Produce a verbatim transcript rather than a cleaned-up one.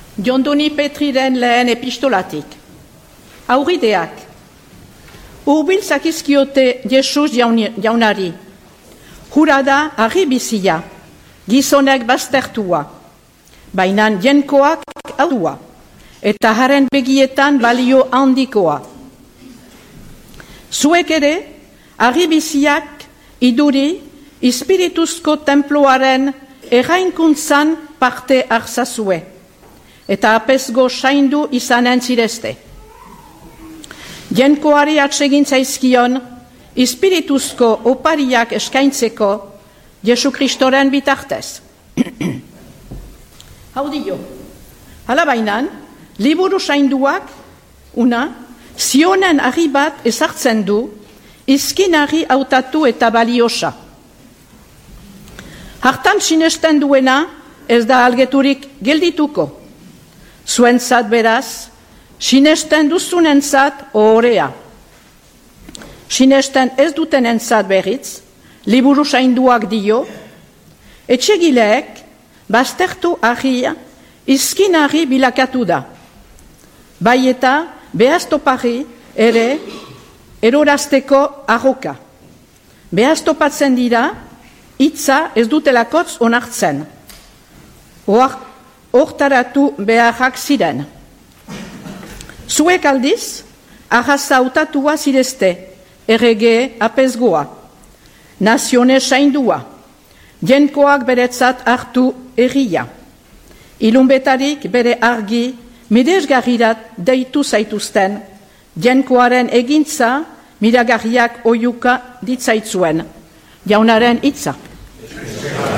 Jonduni Petriren lehen epistolatik. Aurrideak. Urbil zakizkiote Jesus jaunari. Hura da argi bizia, gizonek baztertua. Bainan jenkoak aldua, eta haren begietan balio handikoa. Zuek ere, argi biziak iduri, espirituzko temploaren errainkuntzan parte hartzazue, eta apezgo saindu izanen zirezte. Jenkoari atsegin zaizkion, espirituzko opariak eskaintzeko Jesu Kristoren bitartez. Hau dio, hala bainan, liburu sainduak, una, zionen argi bat ezartzen du, izkinari hautatu eta baliosa. Hartan sinesten duena ez da algeturik geldituko. Zuentzat beraz, sinesten duzunentzat ohorea. Sinesten ez dutenentzat berriz, liburu sainduak dio, etxegileek baztertu argia izkinari bilakatu da. Bai eta behaztopari ere erorazteko arroka. Behaztopatzen dira, hitza ez dutelakotz onartzen. Hortaratu beharrak ziren. Zuek aldiz, arraza hautatua zirezte, errege apezgoa, nazione saindua, jenkoak beretzat hartu erria. Ilunbetarik bere argi, midesgarrirat deitu zaituzten, jenkoaren egintza, miragarriak oiuka ditzaitzuen. Jaunaren hitza.